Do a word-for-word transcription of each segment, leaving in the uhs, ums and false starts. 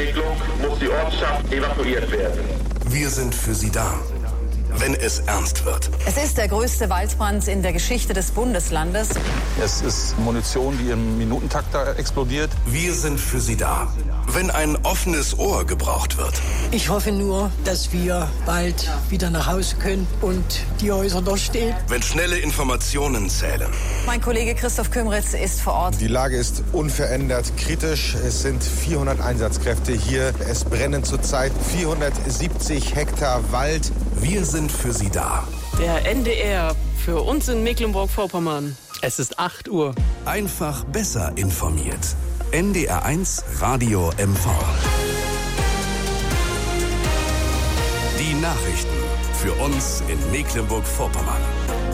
Entwicklung muss die Ortschaft evakuiert werden. Wir sind für Sie da, wenn es ernst wird. Es ist der größte Waldbrand in der Geschichte des Bundeslandes. Es ist Munition, die im Minutentakt da explodiert. Wir sind für Sie da, wenn ein offenes Ohr gebraucht wird. Ich hoffe nur, dass wir bald wieder nach Hause können und die Häuser noch stehen. Wenn schnelle Informationen zählen. Mein Kollege Christoph Kümritz ist vor Ort. Die Lage ist unverändert kritisch. Es sind vierhundert Einsatzkräfte hier. Es brennen zurzeit vierhundertsiebzig Hektar Wald. Wir sind für Sie da. Der N D R für uns in Mecklenburg-Vorpommern. Es ist acht Uhr. Einfach besser informiert. N D R eins Radio M V. Die Nachrichten für uns in Mecklenburg-Vorpommern.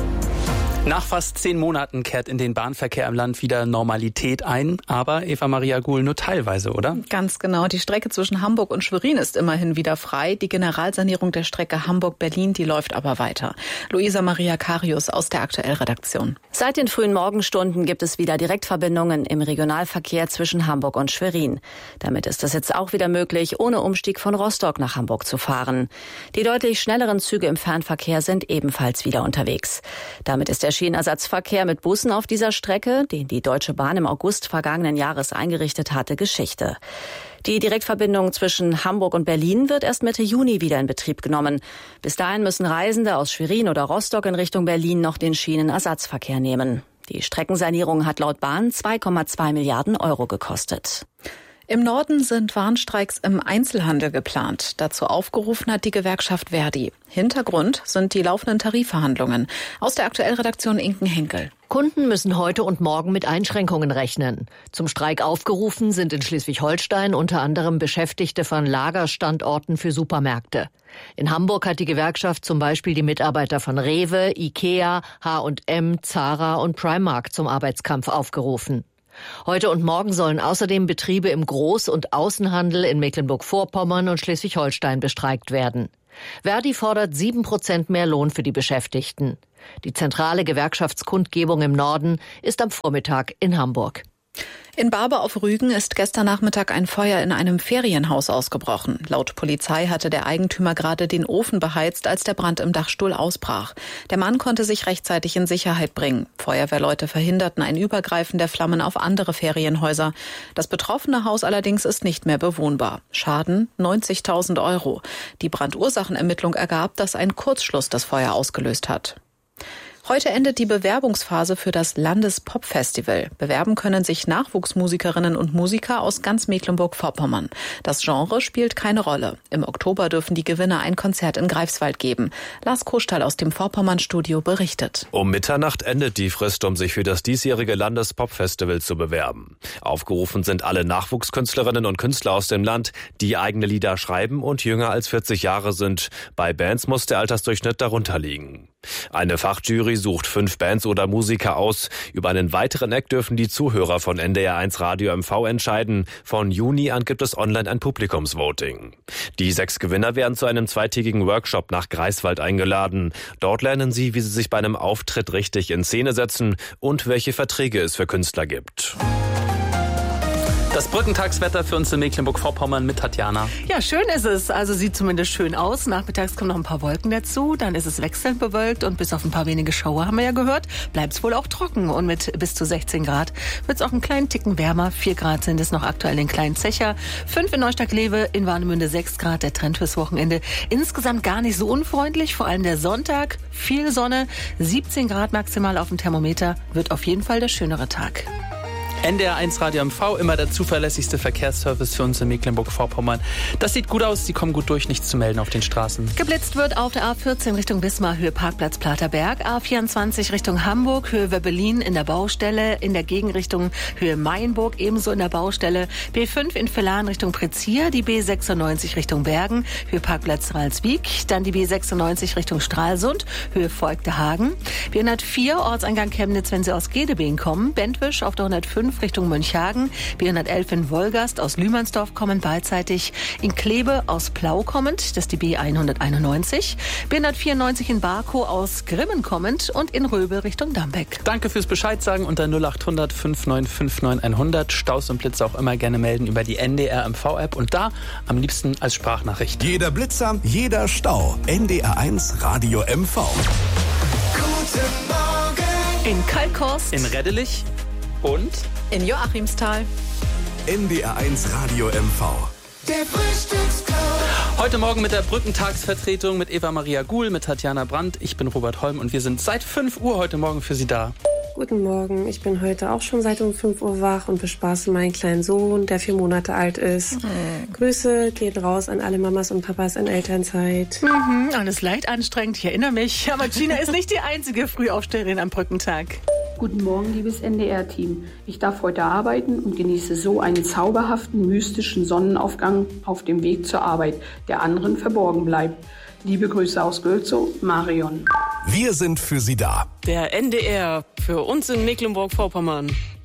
Nach fast zehn Monaten kehrt in den Bahnverkehr im Land wieder Normalität ein. Aber Eva-Maria Guhl nur teilweise, oder? Ganz genau. Die Strecke zwischen Hamburg und Schwerin ist immerhin wieder frei. Die Generalsanierung der Strecke Hamburg-Berlin, die läuft aber weiter. Luisa Maria Karius aus der Aktuell-Redaktion. Seit den frühen Morgenstunden gibt es wieder Direktverbindungen im Regionalverkehr zwischen Hamburg und Schwerin. Damit ist es jetzt auch wieder möglich, ohne Umstieg von Rostock nach Hamburg zu fahren. Die deutlich schnelleren Züge im Fernverkehr sind ebenfalls wieder unterwegs. Damit ist der Schienenersatzverkehr mit Bussen auf dieser Strecke, den die Deutsche Bahn im August vergangenen Jahres eingerichtet hatte, Geschichte. Die Direktverbindung zwischen Hamburg und Berlin wird erst Mitte Juni wieder in Betrieb genommen. Bis dahin müssen Reisende aus Schwerin oder Rostock in Richtung Berlin noch den Schienenersatzverkehr nehmen. Die Streckensanierung hat laut Bahn zwei Komma zwei Milliarden Euro gekostet. Im Norden sind Warnstreiks im Einzelhandel geplant. Dazu aufgerufen hat die Gewerkschaft Verdi. Hintergrund sind die laufenden Tarifverhandlungen. Aus der Aktuell-Redaktion Inken Henkel. Kunden müssen heute und morgen mit Einschränkungen rechnen. Zum Streik aufgerufen sind in Schleswig-Holstein unter anderem Beschäftigte von Lagerstandorten für Supermärkte. In Hamburg hat die Gewerkschaft zum Beispiel die Mitarbeiter von Rewe, Ikea, H und M, Zara und Primark zum Arbeitskampf aufgerufen. Heute und morgen sollen außerdem Betriebe im Groß- und Außenhandel in Mecklenburg-Vorpommern und Schleswig-Holstein bestreikt werden. Verdi fordert sieben Prozent mehr Lohn für die Beschäftigten. Die zentrale Gewerkschaftskundgebung im Norden ist am Vormittag in Hamburg. In Barbe auf Rügen ist gestern Nachmittag ein Feuer in einem Ferienhaus ausgebrochen. Laut Polizei hatte der Eigentümer gerade den Ofen beheizt, als der Brand im Dachstuhl ausbrach. Der Mann konnte sich rechtzeitig in Sicherheit bringen. Feuerwehrleute verhinderten ein Übergreifen der Flammen auf andere Ferienhäuser. Das betroffene Haus allerdings ist nicht mehr bewohnbar. Schaden neunzigtausend Euro. Die Brandursachenermittlung ergab, dass ein Kurzschluss das Feuer ausgelöst hat. Heute endet die Bewerbungsphase für das Landespop-Festival. Bewerben können sich Nachwuchsmusikerinnen und Musiker aus ganz Mecklenburg-Vorpommern. Das Genre spielt keine Rolle. Im Oktober dürfen die Gewinner ein Konzert in Greifswald geben. Lars Koschtal aus dem Vorpommern-Studio berichtet. Um Mitternacht endet die Frist, um sich für das diesjährige Landespop-Festival zu bewerben. Aufgerufen sind alle Nachwuchskünstlerinnen und Künstler aus dem Land, die eigene Lieder schreiben und jünger als vierzig Jahre sind. Bei Bands muss der Altersdurchschnitt darunter liegen. Eine Fachjury sucht fünf Bands oder Musiker aus. Über einen weiteren Act dürfen die Zuhörer von N D R eins Radio M V entscheiden. Von Juni an gibt es online ein Publikumsvoting. Die sechs Gewinner werden zu einem zweitägigen Workshop nach Greifswald eingeladen. Dort lernen sie, wie sie sich bei einem Auftritt richtig in Szene setzen und welche Verträge es für Künstler gibt. Das Brückentagswetter für uns in Mecklenburg-Vorpommern mit Tatjana. Ja, schön ist es. Also sieht zumindest schön aus. Nachmittags kommen noch ein paar Wolken dazu. Dann ist es wechselnd bewölkt und bis auf ein paar wenige Schauer, haben wir ja gehört, bleibt es wohl auch trocken. Und mit bis zu sechzehn Grad wird es auch einen kleinen Ticken wärmer. vier Grad sind es noch aktuell in Klein-Zecher. fünf in Neustadt-Glewe, in Warnemünde sechs Grad. Der Trend fürs Wochenende insgesamt gar nicht so unfreundlich. Vor allem der Sonntag, viel Sonne, siebzehn Grad maximal auf dem Thermometer. Wird auf jeden Fall der schönere Tag. N D R eins Radio M V, immer der zuverlässigste Verkehrsservice für uns in Mecklenburg-Vorpommern. Das sieht gut aus, die kommen gut durch, nichts zu melden auf den Straßen. Geblitzt wird auf der A vierzehn Richtung Wismar, Höhe Parkplatz Platerberg, A vierundzwanzig Richtung Hamburg, Höhe Webbelin in der Baustelle, in der Gegenrichtung Höhe Mayenburg, ebenso in der Baustelle, B fünf in Villan Richtung Prezier, die B sechsundneunzig Richtung Bergen, Höhe Parkplatz Ralswiek, dann die B sechsundneunzig Richtung Stralsund, Höhe Voigtehagen, B hundertvier Ortseingang Chemnitz, wenn Sie aus Gedebeen kommen, Bentwisch auf der hundertfünf fünf Richtung Mönchhagen, B hundertelf in Wolgast aus Lühmannsdorf kommend beidseitig, in Kleve aus Plau kommend, das ist die B hunderteinundneunzig, B hundertvierundneunzig in Barkow aus Grimmen kommend und in Röbel Richtung Dambeck. Danke fürs Bescheid sagen unter null acht hundert fünf neun fünf neun hundert. Staus und Blitze auch immer gerne melden über die N D R M V-App und da am liebsten als Sprachnachricht. Jeder Blitzer, jeder Stau. N D R eins Radio M V. Guten Morgen. In Kalkhorst, in Reddelich und in Joachimsthal. N D R eins Radio M V. Der Frühstücksclub. Heute Morgen mit der Brückentagsvertretung mit Eva Maria Guhl, mit Tatjana Brandt. Ich bin Robert Holm und wir sind seit fünf Uhr heute Morgen für Sie da. Guten Morgen, ich bin heute auch schon seit um fünf Uhr wach und bespaße meinen kleinen Sohn, der vier Monate alt ist. Mhm. Grüße gehen raus an alle Mamas und Papas in Elternzeit. Mhm, alles leicht anstrengend, ich erinnere mich. Aber Gina ist nicht die einzige Frühaufsteherin am Brückentag. Guten Morgen, liebes N D R-Team. Ich darf heute arbeiten und genieße so einen zauberhaften, mystischen Sonnenaufgang auf dem Weg zur Arbeit, der anderen verborgen bleibt. Liebe Grüße aus Gölzow, Marion. Wir sind für Sie da. Der N D R für uns in Mecklenburg-Vorpommern.